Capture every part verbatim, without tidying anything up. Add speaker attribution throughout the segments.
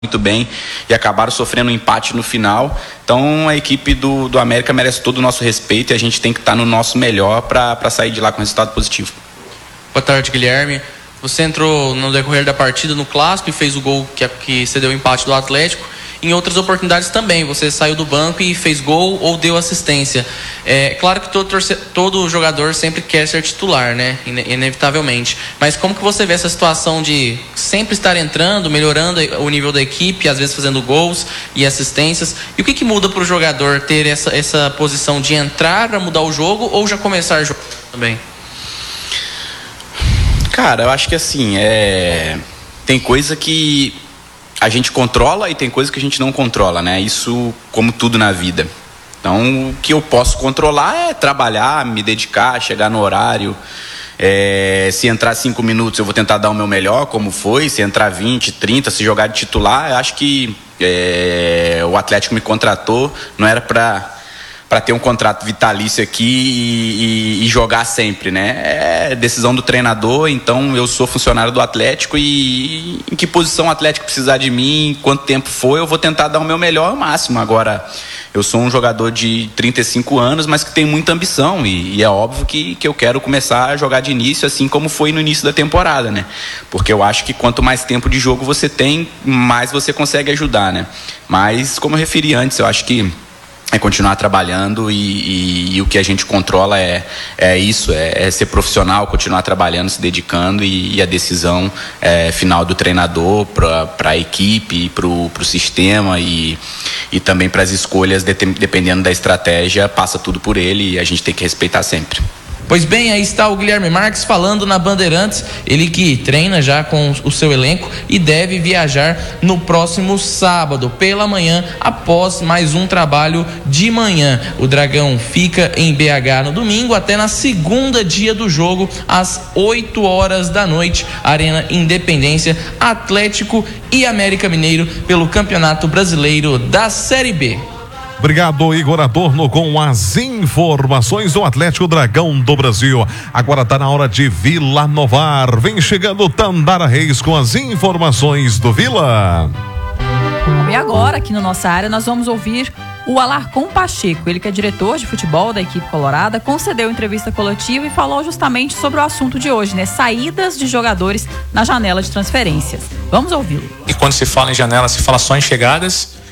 Speaker 1: muito bem e acabaram sofrendo um empate no final. Então a equipe do, do América merece todo o nosso respeito e a gente tem que estar no nosso melhor para sair de lá com resultado positivo.
Speaker 2: Boa tarde, Guilherme. Você entrou no decorrer da partida no Clássico e fez o gol que, que cedeu o empate do Atlético. Em outras oportunidades também, você saiu do banco e fez gol ou deu assistência. É claro que todo, torce... todo jogador sempre quer ser titular, né? Inevitavelmente. Mas como que você vê essa situação de sempre estar entrando, melhorando o nível da equipe, às vezes fazendo gols e assistências? E o que, que muda para o jogador ter essa, essa posição de entrar para mudar o jogo ou já começar a jogar também?
Speaker 1: Cara, eu acho que assim, é... tem coisa que a gente controla e tem coisa que a gente não controla, né? Isso como tudo na vida. Então, o que eu posso controlar é trabalhar, me dedicar, chegar no horário. É, se entrar cinco minutos, eu vou tentar dar o meu melhor, como foi. Se entrar vinte, trinta, se jogar de titular, eu acho que é, o Atlético me contratou, não era para para ter um contrato vitalício aqui e, e, e jogar sempre, né? É decisão do treinador, então eu sou funcionário do Atlético e em que posição o Atlético precisar de mim, quanto tempo for, eu vou tentar dar o meu melhor ao máximo. Agora, eu sou um jogador de trinta e cinco anos, mas que tem muita ambição e, e é óbvio que, que eu quero começar a jogar de início, assim como foi no início da temporada, né? Porque eu acho que quanto mais tempo de jogo você tem, mais você consegue ajudar, né? Mas, como eu referi antes, eu acho que é continuar trabalhando e, e, e o que a gente controla é, é isso, é, é ser profissional, continuar trabalhando, se dedicando e, e a decisão é, final do treinador para a equipe, para o sistema e, e também para as escolhas, de, dependendo da estratégia, passa tudo por ele e a gente tem que respeitar sempre.
Speaker 2: Pois bem, aí está o Guilherme Marques falando na Bandeirantes, ele que treina já com o seu elenco e deve viajar no próximo sábado, pela manhã, após mais um trabalho de manhã. O Dragão fica em B H no domingo, até na segunda dia do jogo, às oito horas da noite, Arena Independência, Atlético e América Mineiro pelo Campeonato Brasileiro da Série B.
Speaker 3: Obrigado, Igor Adorno, com as informações do Atlético Dragão do Brasil. Agora está na hora de Vila Novar. Vem chegando Tandara Reis com as informações do Vila.
Speaker 4: E agora, aqui na nossa área, nós vamos ouvir o Alarcon Pacheco. Ele que é diretor de futebol da equipe colorada, concedeu entrevista coletiva e falou justamente sobre o assunto de hoje, né? Saídas de jogadores na janela de transferências. Vamos ouvi-lo.
Speaker 5: E quando se fala em janela, se fala só em chegadas.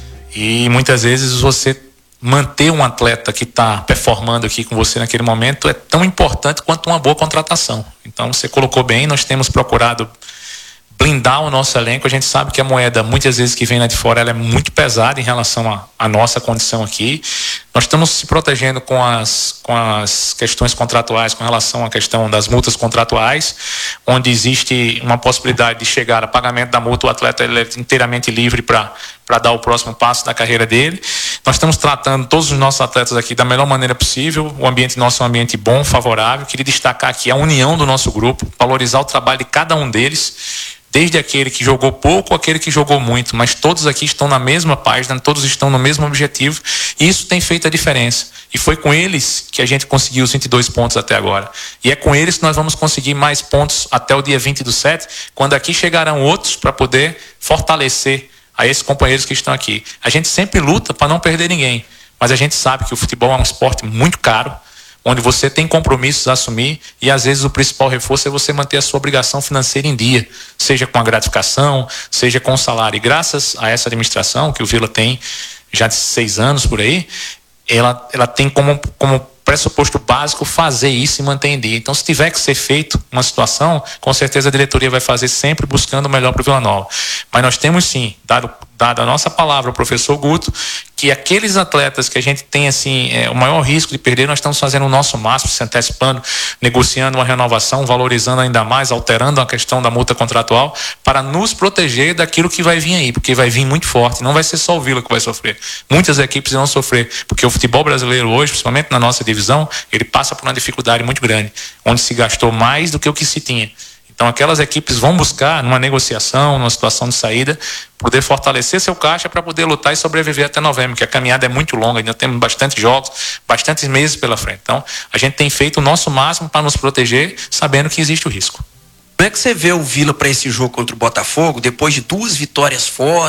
Speaker 5: E muitas vezes você manter um atleta que está performando aqui com você naquele momento é tão importante quanto uma boa contratação. Então você colocou bem, nós temos procurado blindar o nosso elenco. A gente sabe que a moeda, muitas vezes que vem lá de fora, ela é muito pesada em relação à nossa condição aqui. Nós estamos se protegendo com as, com as questões contratuais, com relação à questão das multas contratuais, onde existe uma possibilidade de chegar a pagamento da multa, o atleta ele é inteiramente livre para para dar o próximo passo da carreira dele. Nós estamos tratando todos os nossos atletas aqui da melhor maneira possível. O ambiente nosso é um ambiente bom, favorável. Queria destacar aqui a união do nosso grupo, valorizar o trabalho de cada um deles, desde aquele que jogou pouco, aquele que jogou muito, mas todos aqui estão na mesma página, todos estão no mesmo objetivo, e isso tem feito a diferença. E foi com eles que a gente conseguiu os vinte e dois pontos até agora. E é com eles que nós vamos conseguir mais pontos até o dia vinte do sete, quando aqui chegarão outros para poder fortalecer a esses companheiros que estão aqui. A gente sempre luta para não perder ninguém, mas a gente sabe que o futebol é um esporte muito caro, onde você tem compromissos a assumir e às vezes o principal reforço é você manter a sua obrigação financeira em dia, seja com a gratificação, seja com o salário. E graças a essa administração que o Vila tem já de seis anos por aí, ela, ela tem como, como pressuposto básico fazer isso e manter em dia. Então, se tiver que ser feito uma situação, com certeza a diretoria vai fazer sempre buscando o melhor para o Vila Nova. Mas nós temos sim, dado, dado a nossa palavra ao professor Guto, que aqueles atletas que a gente tem assim, é, o maior risco de perder, nós estamos fazendo o nosso máximo, se antecipando, negociando uma renovação, valorizando ainda mais, alterando a questão da multa contratual, para nos proteger daquilo que vai vir aí, porque vai vir muito forte, não vai ser só o Vila que vai sofrer. Muitas equipes vão sofrer, porque o futebol brasileiro hoje, principalmente na nossa divisão, ele passa por uma dificuldade muito grande, onde se gastou mais do que o que se tinha. Então aquelas equipes vão buscar, numa negociação, numa situação de saída, poder fortalecer seu caixa para poder lutar e sobreviver até novembro, que a caminhada é muito longa, ainda temos bastante jogos, bastantes meses pela frente. Então a gente tem feito o nosso máximo para nos proteger, sabendo que existe o risco.
Speaker 6: Como é que você vê o Vila para esse jogo contra o Botafogo, depois de duas vitórias fora?